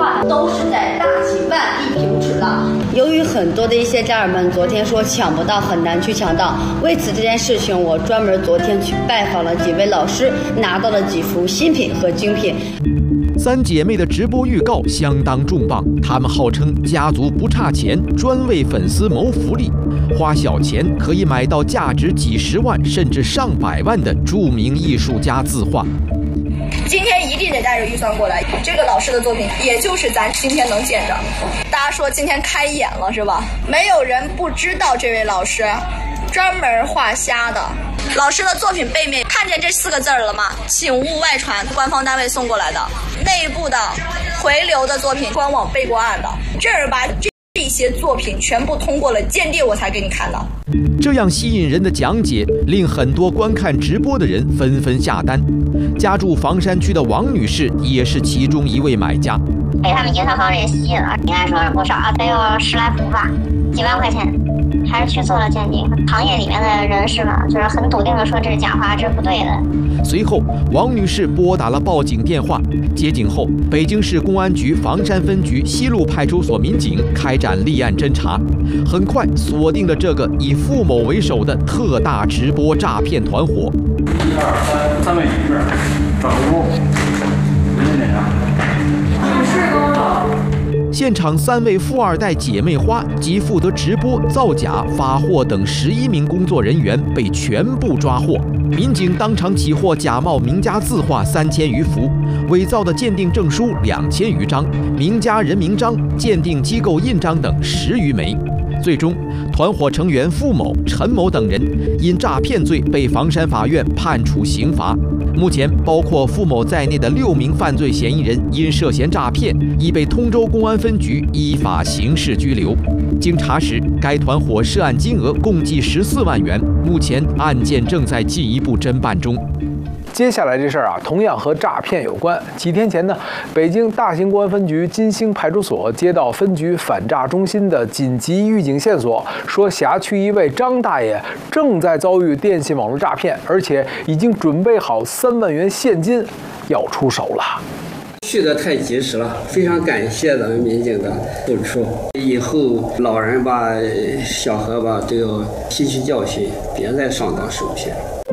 话，都是在大几万一平尺了。由于很多的一些家人们昨天说抢不到，很难去抢到，为此这件事情，我专门昨天去拜访了几位老师，拿到了几幅新品和精品。 三姐妹的直播预告相当重磅，她们号称家族不差钱，专为粉丝谋福利，花小钱可以买到价值几十万甚至上百万的著名艺术家字画。 今天一定得带着预算过来，这个老师的作品也就是咱今天能见着。大家说今天开眼了是吧？没有人不知道这位老师专门画虾的。老师的作品背面看见这4个字了吗？请勿外传，官方单位送过来的，内部的回流的作品，官网备过案的。这儿把这些作品全部通过了鉴定，我才给你看的。 这样吸引人的讲解，令很多观看直播的人纷纷下单。家住房山区的王女士也是其中一位买家。 被他们营销方式也吸引了，应该说是不少，得有10来幅吧，几万块钱。还是去做了鉴定，行业里面的人士嘛，就是很笃定的说这是假花，这是不对的。 随后，王女士拨打了报警电话。接警后，北京市公安局房山分局西路派出所民警开展立案侦查，很快锁定了这个以付某为首的特大直播诈骗团伙。 1、2、3，三位女士，找屋，您点啥？ 女士跟我找。 现场3位富二代姐妹花及负责直播、造假、发货等11名工作人员被全部抓获。民警当场起获假冒名家字画3000余幅，伪造的鉴定证书2000余张，名家人名章、鉴定机构印章等10余枚。最终，团伙成员付某、陈某等人因诈骗罪被房山法院判处刑罚。目前，包括付某在内的6名犯罪嫌疑人因涉嫌诈骗，已被通州公安分局依法刑事拘留。经查实，该团伙涉案金额共计14万元，目前案件正在进一步侦办中。 接下来这事儿啊，同样和诈骗有关。几天前呢，北京大兴公安分局金星派出所接到分局反诈中心的紧急预警线索，说辖区一位张大爷正在遭遇电信网络诈骗，而且已经准备好3万元现金要出手了。 去的太及时了，非常感谢咱们民警的付出。以后老人吧、小孩吧都要吸取教训，别再上当受骗。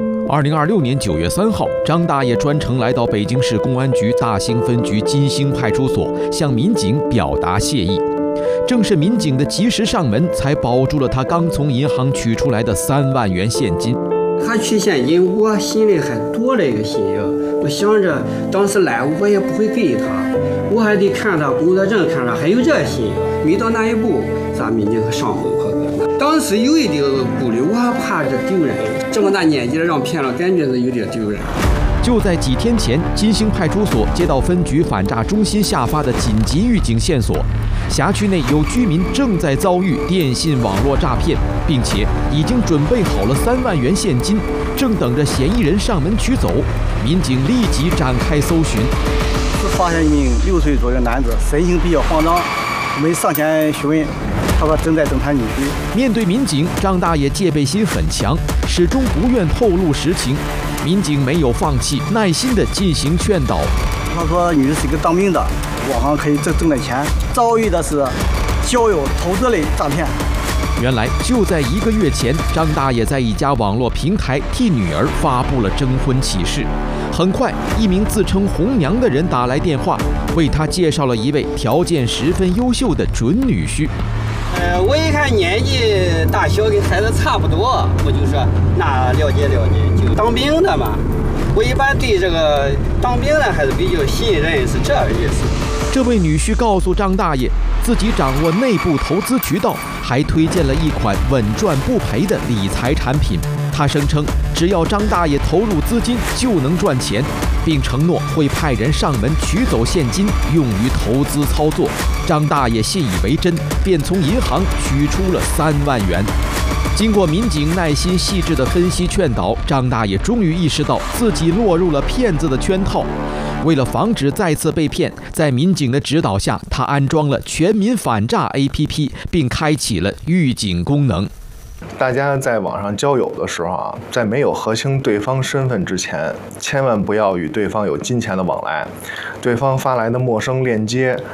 2026年9月3号，张大爷专程来到北京市公安局大兴分局金星派出所，向民警表达谢意。正是民警的及时上门，才保住了他刚从银行取出来的3万元现金。 他取现金，我心里还多了一个心呀。我想着当时来我也不会给他，我还得看他工作证，看他还有这心。没到那一步，咱民警可上门可干。当时有一点顾虑，我还怕这丢人。这么大年纪了让骗了，感觉是有点丢人。 就在几天前，金星派出所接到分局反诈中心下发的紧急预警线索，辖区内有居民正在遭遇电信网络诈骗，并且已经准备好了3万元现金，正等着嫌疑人上门取走。民警立即展开搜寻， 发现一名6岁左右的男子，身形比较慌张，我们上前询问，他说正在等他女婿。 面对民警，张大爷戒备心很强，始终不愿透露实情。民警没有放弃，耐心地进行劝导。 他说女婿是一个当兵的，网上可以挣点钱，遭遇的是交友投资类诈骗。 原来就在1个月前，张大爷在一家网络平台替女儿发布了征婚启事。很快，一名自称红娘的人打来电话，为他介绍了一位条件十分优秀的准女婿。 我一看年纪大小跟孩子差不多，我就说那了解了解，就当兵的嘛。我一般对这个当兵的还是比较信任，是这意思。 这位女婿告诉张大爷，自己掌握内部投资渠道，还推荐了一款稳赚不赔的理财产品。他声称，只要张大爷投入资金就能赚钱，并承诺会派人上门取走现金，用于投资操作。张大爷信以为真，便从银行取出了3万元。经过民警耐心细致的分析劝导，张大爷终于意识到自己落入了骗子的圈套。为了防止再次被骗，在民警的指导下，他安装了全民反诈 APP， 并开启了预警功能。 大家在网上交友的时候啊，在没有核清对方身份之前，千万不要与对方有金钱的往来。对方发来的陌生链接